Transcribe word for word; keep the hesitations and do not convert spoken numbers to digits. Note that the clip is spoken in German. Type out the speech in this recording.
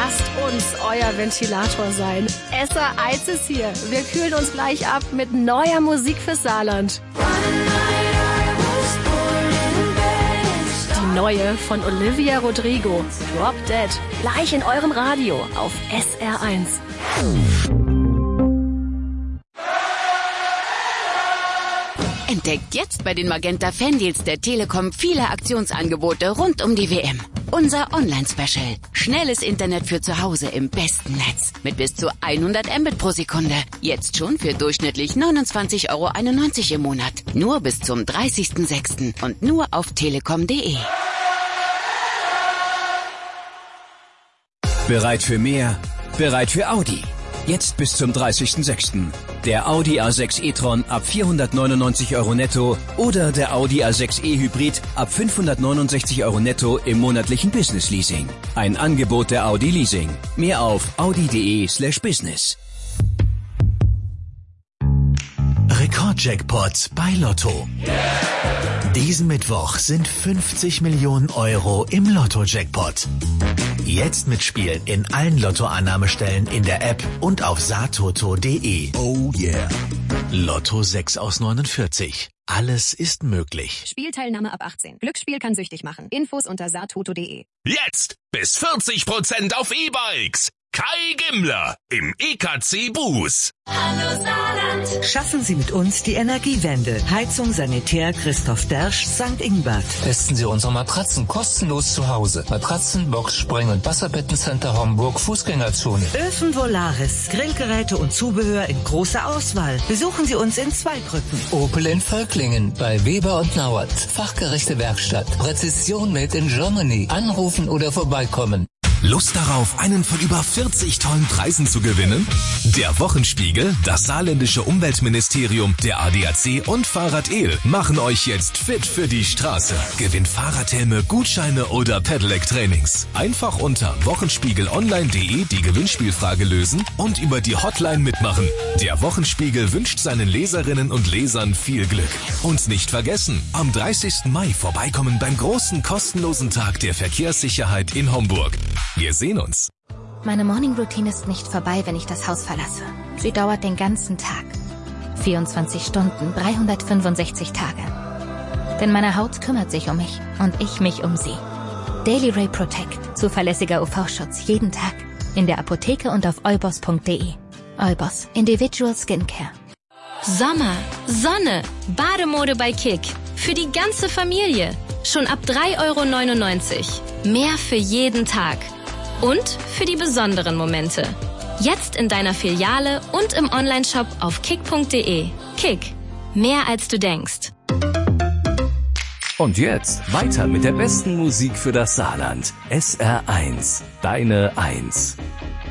Lasst uns euer Ventilator sein. S R eins ist hier. Wir kühlen uns gleich ab mit neuer Musik fürs Saarland. Die neue von Olivia Rodrigo, Drop Dead. Gleich in eurem Radio auf S R eins. Entdeckt jetzt bei den Magenta Fandeals der Telekom viele Aktionsangebote rund um die W M. Unser Online-Special. Schnelles Internet für zu Hause im besten Netz. Mit bis zu hundert Mbit pro Sekunde. Jetzt schon für durchschnittlich neunundzwanzig Euro einundneunzig im Monat. Nur bis zum dreißigsten sechsten und nur auf telekom punkt de. Bereit für mehr? Bereit für Audi? Jetzt bis zum dreißigsten sechsten Der Audi A sechs e-tron ab vierhundertneunundneunzig Euro netto oder der Audi A sechs e Hybrid ab fünfhundertneunundsechzig Euro netto im monatlichen Business Leasing. Ein Angebot der Audi Leasing. Mehr auf audi.de slash business. Rekordjackpot bei Lotto. Diesen Mittwoch sind fünfzig Millionen Euro im Lotto-Jackpot. Jetzt mitspielen in allen Lottoannahmestellen in der App und auf saartoto punkt de. Oh yeah. Lotto sechs aus neunundvierzig. Alles ist möglich. Spielteilnahme ab achtzehn. Glücksspiel kann süchtig machen. Infos unter saartoto punkt de. Jetzt bis vierzig Prozent auf E-Bikes. Kai Gimmler im E K C Buß. Hallo Saarland. Schaffen Sie mit uns die Energiewende. Heizung Sanitär Christoph Dersch, Sankt Ingbert. Testen Sie unsere Matratzen kostenlos zu Hause. Matratzen, Box, Spring- und Wasserbettencenter Homburg, Fußgängerzone. Öfen Volaris, Grillgeräte und Zubehör in großer Auswahl. Besuchen Sie uns in Zweibrücken. Opel in Völklingen bei Weber und Nauert. Fachgerechte Werkstatt. Präzision made in Germany. Anrufen oder vorbeikommen. Lust darauf, einen von über vierzig tollen Preisen zu gewinnen? Der Wochenspiegel, das saarländische Umweltministerium, der A D A C und Fahrrad El machen euch jetzt fit für die Straße. Gewinnt Fahrradhelme, Gutscheine oder Pedelec-Trainings. Einfach unter wochenspiegelonline punkt de die Gewinnspielfrage lösen und über die Hotline mitmachen. Der Wochenspiegel wünscht seinen Leserinnen und Lesern viel Glück. Und nicht vergessen, am dreißigsten Mai vorbeikommen beim großen kostenlosen Tag der Verkehrssicherheit in Homburg. Wir sehen uns. Meine Morning-Routine ist nicht vorbei, wenn ich das Haus verlasse. Sie dauert den ganzen Tag. vierundzwanzig Stunden, dreihundertfünfundsechzig Tage. Denn meine Haut kümmert sich um mich und ich mich um sie. Daily Ray Protect. Zuverlässiger U V-Schutz jeden Tag. In der Apotheke und auf eubos punkt de. Eubos. Individual Skincare. Sommer, Sonne, Bademode bei Kick. Für die ganze Familie. Schon ab drei Euro neunundneunzig. Mehr für jeden Tag. Und für die besonderen Momente. Jetzt in deiner Filiale und im Onlineshop auf kick punkt de. Kick. Mehr als du denkst. Und jetzt weiter mit der besten Musik für das Saarland. S R eins. Deine Eins.